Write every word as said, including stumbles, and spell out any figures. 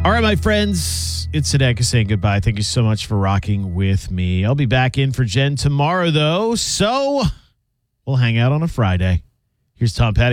All right, my friends, it's Sadeka saying goodbye. Thank you so much for rocking with me. I'll be back in for Jen tomorrow, though, so we'll hang out on a Friday. Here's Tom Petty.